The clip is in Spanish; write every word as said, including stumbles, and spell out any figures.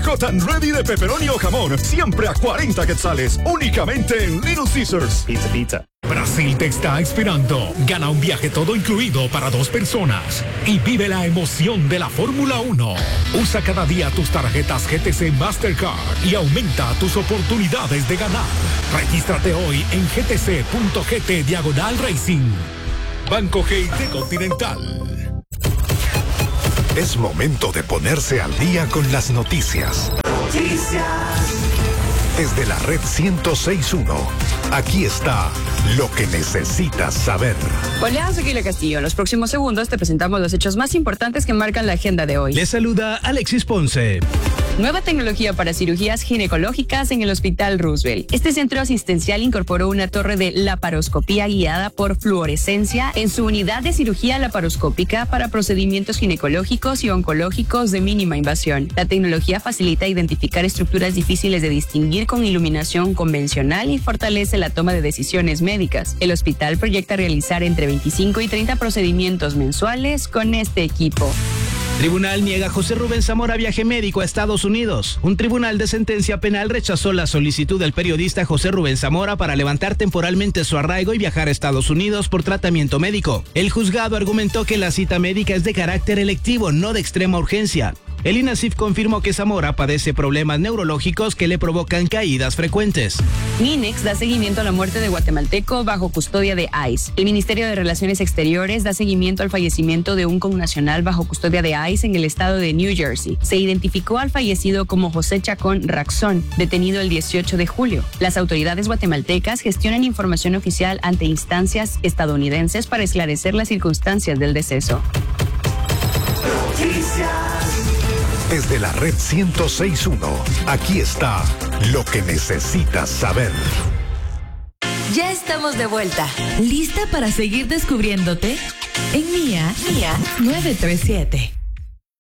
Hot and Ready de pepperoni o jamón, siempre a cuarenta quetzales, únicamente en Little Caesars. Pizza, pizza. Brasil te está esperando. Gana un viaje todo incluido para dos personas y vive la emoción de la Fórmula uno. Usa cada día tus tarjetas G T C Mastercard y aumenta tus oportunidades de ganar. Regístrate hoy en gtc.gt diagonal racing. Banco G I T Continental. Es momento de ponerse al día con las noticias. Noticias. Desde la red ciento seis punto uno, aquí está lo que necesitas saber. Hola, soy Kila Castillo. En los próximos segundos te presentamos los hechos más importantes que marcan la agenda de hoy. Les saluda Alexis Ponce. Nueva tecnología para cirugías ginecológicas en el Hospital Roosevelt. Este centro asistencial incorporó una torre de laparoscopía guiada por fluorescencia en su unidad de cirugía laparoscópica para procedimientos ginecológicos y oncológicos de mínima invasión. La tecnología facilita identificar estructuras difíciles de distinguir con iluminación convencional y fortalece la toma de decisiones médicas. El hospital proyecta realizar entre veinticinco y treinta procedimientos mensuales con este equipo. Tribunal niega a José Rubén Zamora viaje médico a Estados Unidos. Un tribunal de sentencia penal rechazó la solicitud del periodista José Rubén Zamora para levantar temporalmente su arraigo y viajar a Estados Unidos por tratamiento médico. El juzgado argumentó que la cita médica es de carácter electivo, no de extrema urgencia. El INASIF confirmó que Zamora padece problemas neurológicos que le provocan caídas frecuentes. MINEX da seguimiento a la muerte de guatemalteco bajo custodia de ICE. El Ministerio de Relaciones Exteriores da seguimiento al fallecimiento de un connacional bajo custodia de ICE en el estado de New Jersey. Se identificó al fallecido como José Chacón Raxón, detenido el dieciocho de julio. Las autoridades guatemaltecas gestionan información oficial ante instancias estadounidenses para esclarecer las circunstancias del deceso. Desde la red ciento seis punto uno, aquí está lo que necesitas saber. Ya estamos de vuelta. ¿Lista para seguir descubriéndote? En Mía, Mía nueve tres siete.